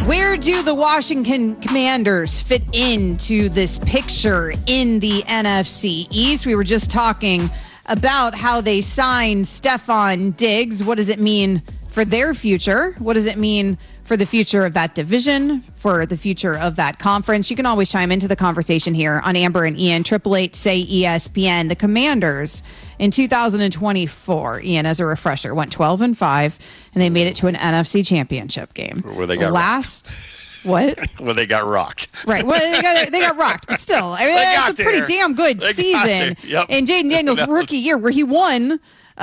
Where do the Washington Commanders fit into this picture in the NFC East? We were just talking about how they signed Stefon Diggs. What does it mean for their future? What does it mean for the future of that division, for the future of that conference? You can always chime into the conversation here on Amber and Ian, 888-SAY-ESPN. The Commanders in 2024, Ian, as a refresher, went 12-5, and they made it to an NFC championship game. Where they got rocked. What? Well, they got rocked. Right. Well, they got rocked, but still, I mean, it's a pretty damn good season. Yep. And Jaden Daniels' rookie year, where he won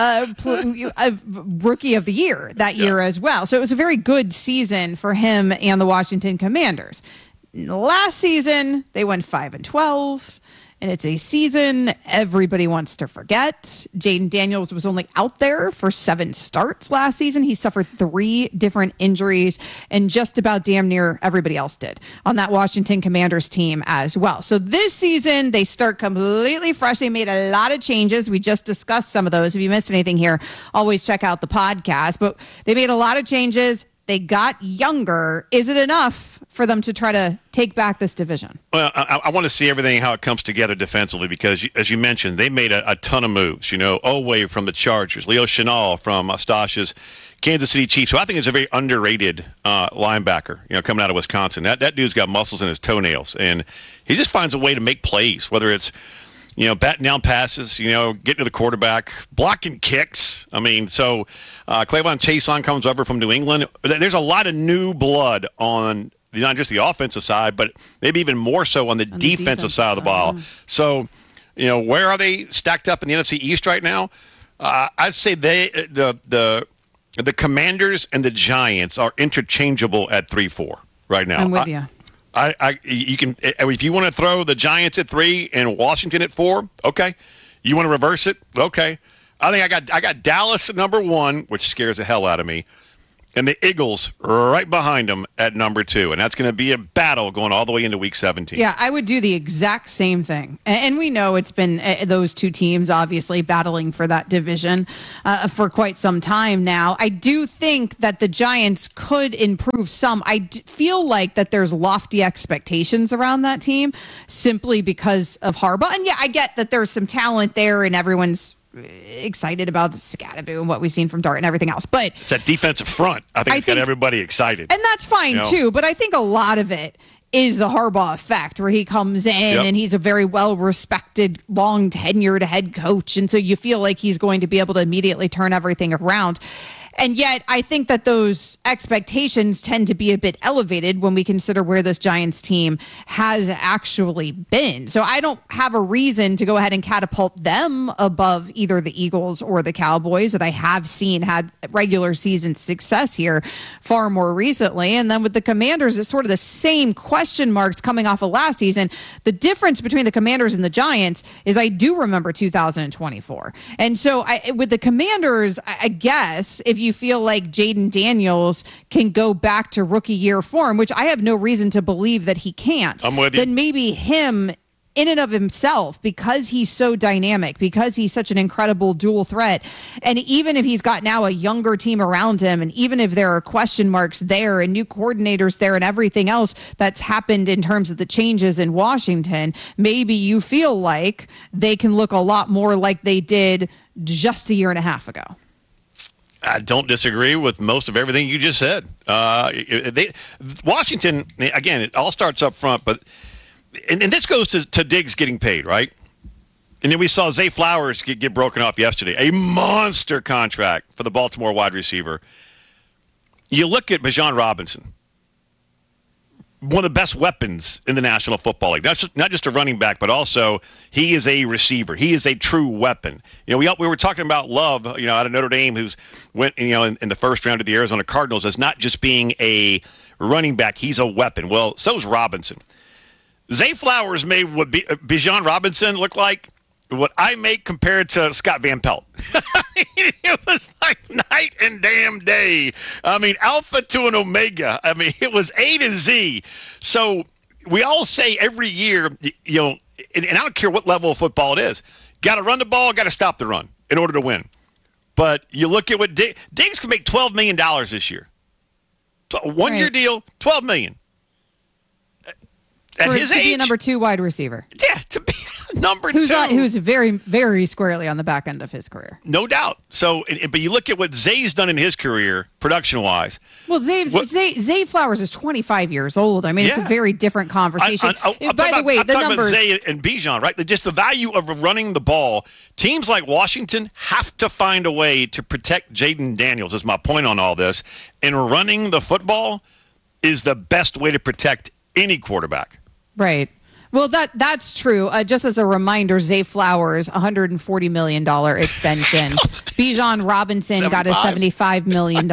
Rookie of the Year that year as well. So it was a very good season for him and the Washington Commanders. Last season, they went 5-12. And it's a season everybody wants to forget. Jaden Daniels was only out there for 7 starts last season. He suffered 3 different injuries, and just about damn near everybody else did on that Washington Commanders team as well. So this season, they start completely fresh. They made a lot of changes. We just discussed some of those. If you missed anything here, always check out the podcast. But they made a lot of changes. They got younger. Is it enough for them to try to take back this division? Well, I want to see everything, how it comes together defensively, because, as you mentioned, they made a ton of moves. You know, Oweh from the Chargers, Leo Chenal from Stash's Kansas City Chiefs. So I think it's a very underrated linebacker, you know, coming out of Wisconsin. That dude's got muscles in his toenails, and he just finds a way to make plays, whether it's, you know, batting down passes, you know, getting to the quarterback, blocking kicks. I mean, so Clavon Chaisson comes over from New England. There's a lot of new blood on not just the offensive side, but maybe even more so on the defensive side of the ball. So, you know, where are they stacked up in the NFC East right now? I'd say the Commanders and the Giants are interchangeable at 3-4 right now. I'm with you. You can, if you want to throw the Giants at 3 and Washington at 4, okay. You want to reverse it, okay. I think I got Dallas at number 1, which scares the hell out of me, and the Eagles right behind them at number 2, and that's going to be a battle going all the way into Week 17. Yeah, I would do the exact same thing, and we know it's been those two teams obviously battling for that division for quite some time now. I do think that the Giants could improve some. I feel like that there's lofty expectations around that team simply because of Harbaugh, and yeah, I get that there's some talent there, and everyone's excited about Scatterbo and what we've seen from Dart and everything else, but it's that defensive front. I think it's got everybody excited, and that's fine too. But I think a lot of it is the Harbaugh effect, where he comes in and he's a very well-respected, long-tenured head coach, and so you feel like he's going to be able to immediately turn everything around. And yet, I think that those expectations tend to be a bit elevated when we consider where this Giants team has actually been. So I don't have a reason to go ahead and catapult them above either the Eagles or the Cowboys that I have seen had regular season success here far more recently. And then with the Commanders, it's sort of the same question marks coming off of last season. The difference between the Commanders and the Giants is I do remember 2024. And so with the Commanders, I guess if you feel like Jaden Daniels can go back to rookie year form, which I have no reason to believe that he can't, I'm with you. Then maybe him in and of himself, because he's so dynamic, because he's such an incredible dual threat, and even if he's got now a younger team around him, and even if there are question marks there and new coordinators there and everything else that's happened in terms of the changes in Washington, maybe you feel like they can look a lot more like they did just a year and a half ago. I don't disagree with most of everything you just said. Washington, again, it all starts up front, but and this goes to Diggs getting paid, right? And then we saw Zay Flowers get broken up yesterday. A monster contract for the Baltimore wide receiver. You look at Bijan Robinson, one of the best weapons in the National Football League. Not just a running back, but also he is a receiver. He is a true weapon. You know, we were talking about Love, you know, out of Notre Dame, who's went, you know, in the first round of the Arizona Cardinals as not just being a running back. He's a weapon. Well, so's Robinson. Zay Flowers made what Bijan Robinson look like what I make compared to Scott Van Pelt. It was like night and damn day. I mean, alpha to an omega. I mean, it was A to Z. So we all say every year, you know, and I don't care what level of football it is, got to run the ball, got to stop the run in order to win. But you look at what Diggs can make $12 million this year. 1-year deal, $12 million. At his age, be a number 2 wide receiver. Yeah, to be number who's 2. Who's very, very squarely on the back end of his career. No doubt. So, but you look at what Zay's done in his career, production-wise. Well, Zay Flowers is 25 years old. I mean, it's a very different conversation. By the way, the numbers. About Zay and Bijan, right? Just the value of running the ball. Teams like Washington have to find a way to protect Jaden Daniels, is my point on all this. And running the football is the best way to protect any quarterback. Right. Well, that's true. Just as a reminder, Zay Flowers, $140 million extension. Bijan Robinson got a $75 million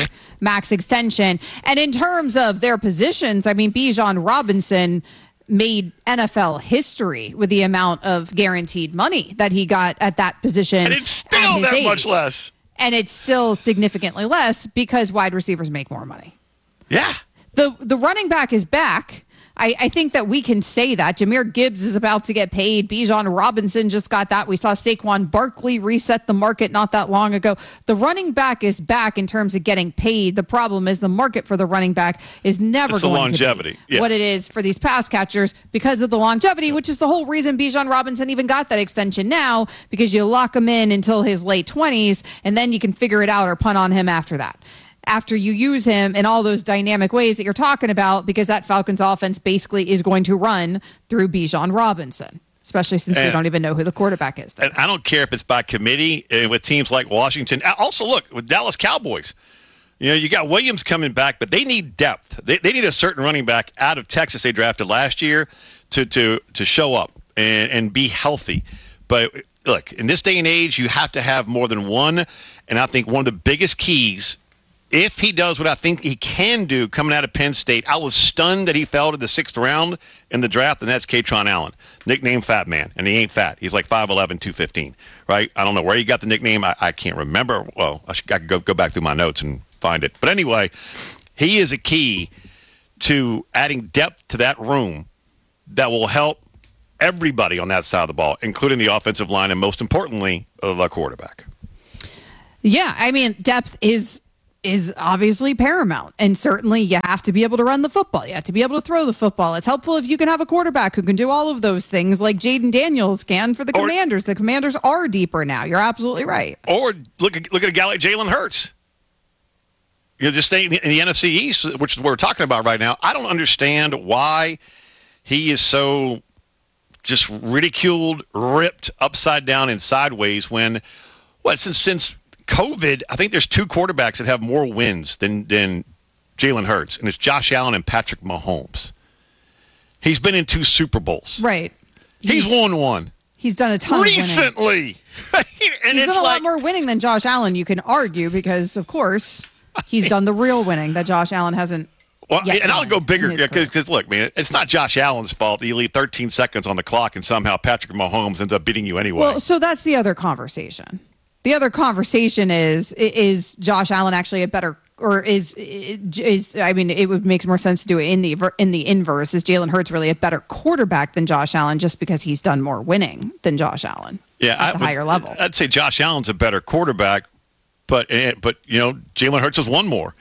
max extension. And in terms of their positions, I mean, Bijan Robinson made NFL history with the amount of guaranteed money that he got at that position. And it's still that much less. And it's still significantly less because wide receivers make more money. Yeah. The running back is back. I think that we can say that. Jahmyr Gibbs is about to get paid. Bijan Robinson just got that. We saw Saquon Barkley reset the market not that long ago. The running back is back in terms of getting paid. The problem is the market for the running back is never going to be what it is for these pass catchers because of the longevity, which is the whole reason Bijan Robinson even got that extension now, because you lock him in until his late 20s, and then you can figure it out or punt on him after that. After you use him in all those dynamic ways that you're talking about, because that Falcons offense basically is going to run through Bijan Robinson, especially since we don't even know who the quarterback is there. And I don't care if it's by committee with teams like Washington. Also, look, with Dallas Cowboys, you got Williams coming back, but they need depth. They need a certain running back out of Texas they drafted last year to show up and be healthy. But look, in this day and age, you have to have more than one, and I think one of the biggest keys, if he does what I think he can do coming out of Penn State, I was stunned that he fell to the 6th round in the draft, and that's Kaytron Allen, nicknamed Fat Man, and he ain't fat. He's like 5'11", 215, right? I don't know where he got the nickname. I can't remember. Well, I could go back through my notes and find it. But anyway, he is a key to adding depth to that room that will help everybody on that side of the ball, including the offensive line and, most importantly, the quarterback. Yeah, I mean, depth is obviously paramount, and certainly you have to be able to run the football. You have to be able to throw the football. It's helpful if you can have a quarterback who can do all of those things like Jaden Daniels can for the Commanders. The Commanders are deeper now. You're absolutely right. Or look at a guy like Jalen Hurts. Just staying in the NFC East, which is what we're talking about right now. I don't understand why he is so just ridiculed, ripped upside down and sideways when, since COVID, I think there's 2 quarterbacks that have more wins than Jalen Hurts, and it's Josh Allen and Patrick Mahomes. He's been in 2 Super Bowls. Right. He's won one. He's done a ton recently. And he's done a lot more winning than Josh Allen, you can argue, because, of course, he's done the real winning that Josh Allen hasn't. Well, and I'll go bigger because look, man, it's not Josh Allen's fault that you leave 13 seconds on the clock and somehow Patrick Mahomes ends up beating you anyway. Well, so that's the other conversation. The other conversation is Josh Allen actually a better, or is I mean, it would make more sense to do it in the inverse. Is Jalen Hurts really a better quarterback than Josh Allen just because he's done more winning than Josh Allen? Yeah, at a higher level. I'd say Josh Allen's a better quarterback, but Jalen Hurts has won more.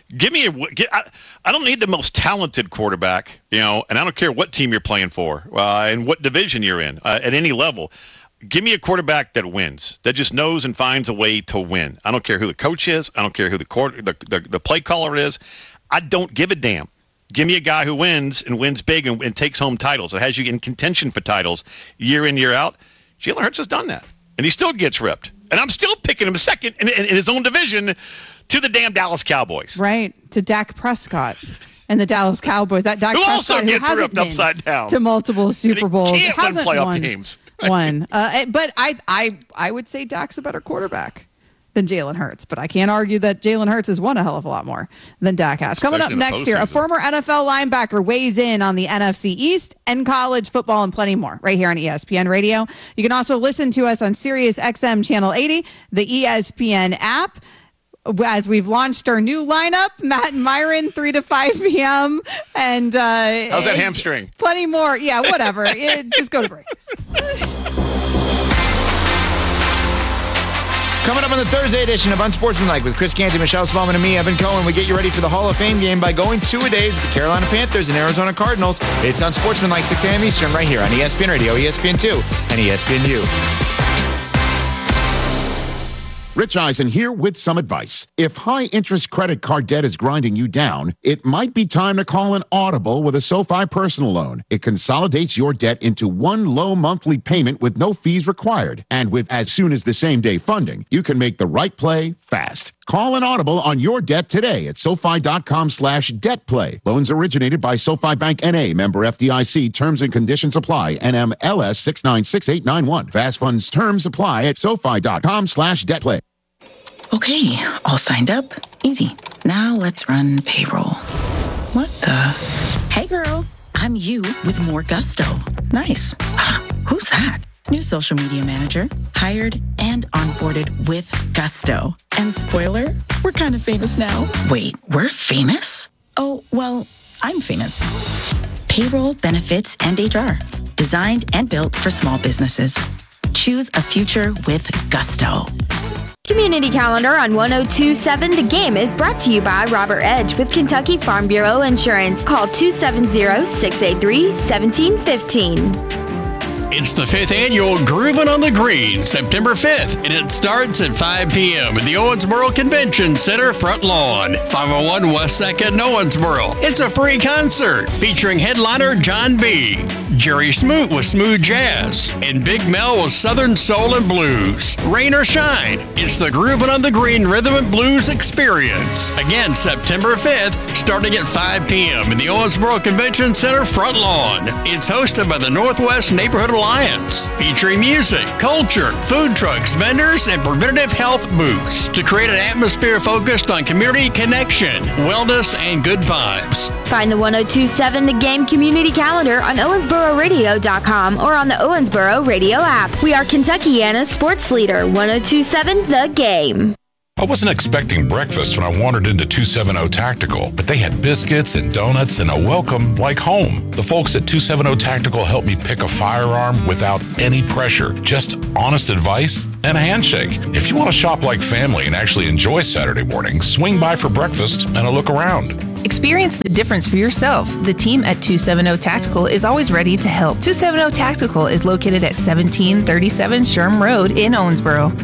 I don't need the most talented quarterback, and I don't care what team you're playing for and what division you're in at any level. Give me a quarterback that wins, that just knows and finds a way to win. I don't care who the coach is. I don't care who the play caller is. I don't give a damn. Give me a guy who wins and wins big and takes home titles. It has you in contention for titles year in, year out. Jalen Hurts has done that, and he still gets ripped. And I'm still picking him second in his own division to the damn Dallas Cowboys. Right, to Dak Prescott. And the Dallas Cowboys. That Dak Prescott also gets ripped upside down to multiple Super Bowls. Can't win playoff games. But I would say Dak's a better quarterback than Jalen Hurts, but I can't argue that Jalen Hurts has won a hell of a lot more than Dak has. Coming up next year, a former NFL linebacker weighs in on the NFC East and college football and plenty more right here on ESPN Radio. You can also listen to us on Sirius XM Channel 80, the ESPN app. As we've launched our new lineup, Matt and Myron, 3 to 5 p.m. And how's that hamstring? Plenty more. Yeah, whatever. Just go to break. Coming up on the Thursday edition of Unsportsmanlike with Chris Canty, Michelle Spellman, and me, Evan Cohen, we get you ready for the Hall of Fame game by going 2-a-days with the Carolina Panthers and Arizona Cardinals. It's Unsportsmanlike, 6 a.m. Eastern, right here on ESPN Radio, ESPN2, and ESPNU. Rich Eisen here with some advice. If high-interest credit card debt is grinding you down, it might be time to call an Audible with a SoFi personal loan. It consolidates your debt into one low monthly payment with no fees required. And with as soon as the same-day funding, you can make the right play fast. Call an Audible on your debt today at SoFi.com/debtplay. Loans originated by SoFi Bank N.A., member FDIC. Terms and conditions apply. NMLS 696891. Fast funds terms apply at SoFi.com/debtplay. Okay, all signed up. Easy. Now let's run payroll. What the? Hey girl, I'm you with more gusto. Nice. Who's that? New social media manager. Hired and onboarded with gusto. And spoiler, we're kind of famous now. Wait, we're famous? Oh, well, I'm famous. Payroll, benefits, and HR. Designed and built for small businesses. Choose a future with gusto. Community Calendar on 102.7 The Game is brought to you by Robert Edge with Kentucky Farm Bureau Insurance. Call 270-683-1715. It's the 5th annual Groovin' on the Green, September 5th, and it starts at 5 p.m. at the Owensboro Convention Center front lawn, 501 West 2nd, Owensboro. It's a free concert featuring headliner John B., Jerry Smoot with Smooth Jazz, and Big Mel with Southern Soul and Blues. Rain or shine, it's the Groovin' on the Green Rhythm and Blues Experience. Again, September 5th, starting at 5 p.m. in the Owensboro Convention Center front lawn. It's hosted by the Northwest Neighborhood Alliance, featuring music, culture, food trucks, vendors, and preventative health booths to create an atmosphere focused on community connection, wellness, and good vibes. Find the 102.7 The Game Community Calendar on OwensboroRadio.com or on the Owensboro Radio app. We are Kentuckiana's sports leader, 102.7 The Game. I wasn't expecting breakfast when I wandered into 270 Tactical, but they had biscuits and donuts and a welcome like home. The folks at 270 Tactical helped me pick a firearm without any pressure, just honest advice and a handshake. If you want to shop like family and actually enjoy Saturday mornings, swing by for breakfast and a look around. Experience the difference for yourself. The team at 270 Tactical is always ready to help. 270 Tactical is located at 1737 Sherm Road in Owensboro.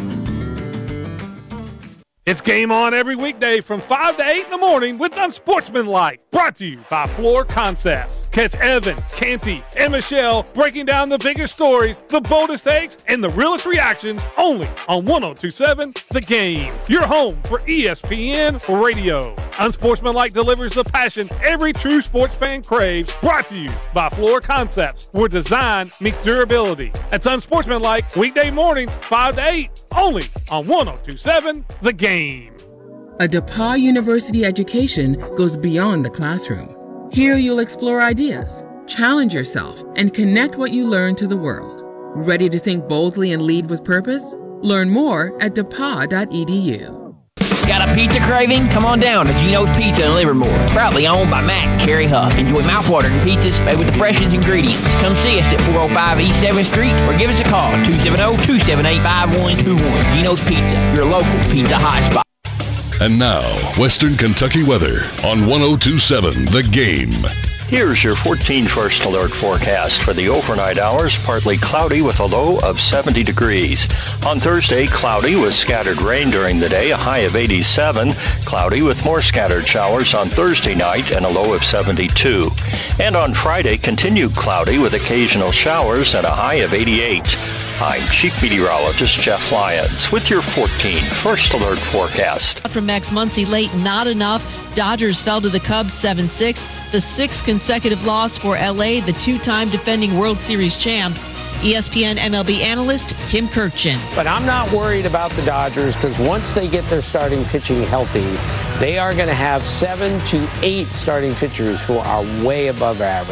It's game on every weekday from 5 to 8 in the morning with Unsportsmanlike, brought to you by Floor Concepts. Catch Evan, Canty, and Michelle breaking down the biggest stories, the boldest takes, and the realest reactions only on 102.7 The Game, your home for ESPN Radio. Unsportsmanlike delivers the passion every true sports fan craves, brought to you by Floor Concepts, where design meets durability. That's Unsportsmanlike, weekday mornings 5 to 8, only on 102.7 The Game. A DePauw University education goes beyond the classroom. Here you'll explore ideas, challenge yourself, and connect what you learn to the world. Ready to think boldly and lead with purpose? Learn more at depaw.edu. Got a pizza craving? Come on down to Gino's Pizza in Livermore. Proudly owned by Matt and Carrie Huff. Enjoy mouthwatering pizzas made with the freshest ingredients. Come see us at 405 East 7th Street or give us a call at 270-278-5121. Gino's Pizza, your local pizza high spot. And now, Western Kentucky weather on 102.7 The Game. Here's your 14 first alert forecast for the overnight hours. Partly cloudy with a low of 70 degrees. On Thursday, cloudy with scattered rain during the day, a high of 87. Cloudy with more scattered showers on Thursday night and a low of 72. And on Friday, continued cloudy with occasional showers and a high of 88. I'm Chief Meteorologist Jeff Lyons with your 14 first alert forecast. From Max Muncy late, not enough. Dodgers fell to the Cubs 7-6. The sixth consecutive loss for LA, the two-time defending World Series champs. ESPN MLB analyst Tim Kurkjian. But I'm not worried about the Dodgers because once they get their starting pitching healthy, they are going to have 7 to 8 starting pitchers who are way above average.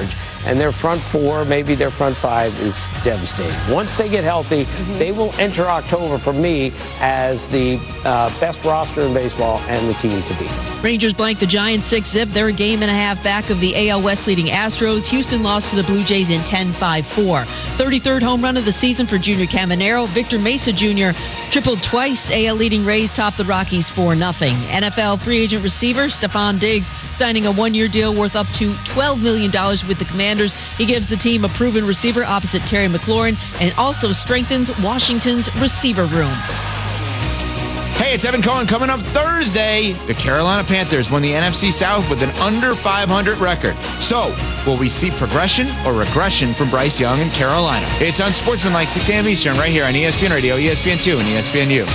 and their front four, maybe their front five is devastating. Once they get healthy, they will enter October for me as the best roster in baseball and the team to beat. Rangers blanked the Giants 6-0. They're a game and a half back of the AL West leading Astros. Houston lost to the Blue Jays in 10-5-4. 33rd home run of the season for Junior Caminero. Victor Mesa Jr. tripled twice. AL leading Rays topped the Rockies 4-0. NFL free agent receiver Stephon Diggs signing a one-year deal worth up to $12 million with the Commanders. He gives the team a proven receiver opposite Terry McLaurin and also strengthens Washington's receiver room. Hey, it's Evan Cohen. Coming up Thursday, the Carolina Panthers won the NFC South with an under 500 record. So, will we see progression or regression from Bryce Young in Carolina? It's Unsportsmanlike, 6 a.m. Eastern, right here on ESPN Radio, ESPN2, and ESPNU.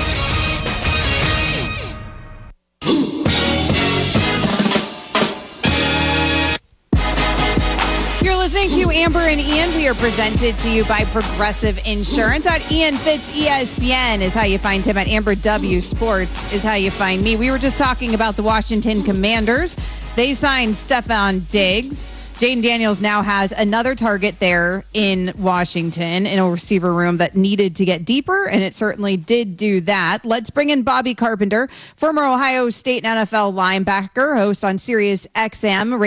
Listening to Amber and Ian, we are presented to you by Progressive Insurance. At Ian Fitz ESPN is how you find him. At Amber W Sports is how you find me. We were just talking about the Washington Commanders. They signed Stephon Diggs. Jaden Daniels now has another target there in Washington in a receiver room that needed to get deeper, and it certainly did do that. Let's bring in Bobby Carpenter, former Ohio State and NFL linebacker, host on Sirius XM.